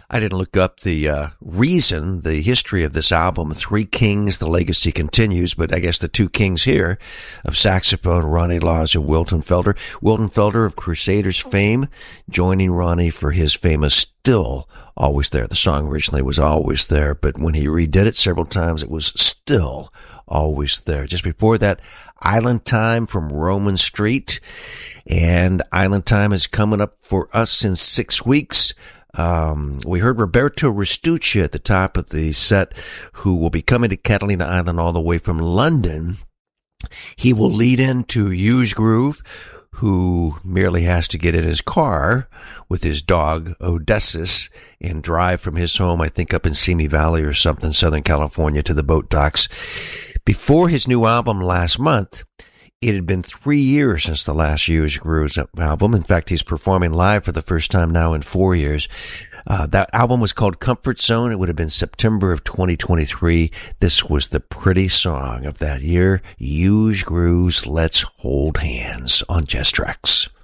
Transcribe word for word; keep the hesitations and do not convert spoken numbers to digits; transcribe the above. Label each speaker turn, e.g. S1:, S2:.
S1: I didn't look up the uh, reason, the history of this album. Three Kings, the legacy continues, but I guess the two kings here of saxophone, Ronnie Laws and Wilton Felder. Wilton Felder of Crusaders fame, joining Ronnie for his famous Still Always There. The song originally was Always There, but when he redid it several times, it was Still Always There. Just before that, Island Time from Roman Street. And Island Time is coming up for us in six weeks. Um, we heard Roberto Restuccia at the top of the set, who will be coming to Catalina Island all the way from London. He will lead into Huge Groove, who merely has to get in his car with his dog, Odysseus, and drive from his home, I think up in Simi Valley or something, Southern California, to the boat docks. Before his new album last month, it had been three years since the last Huge Groove album. In fact, he's performing live for the first time now in four years. Uh, that album was called Comfort Zone. It would have been September of twenty twenty-three. This was the pretty song of that year, Huge Groove's Let's Hold Hands on Jazz Trax.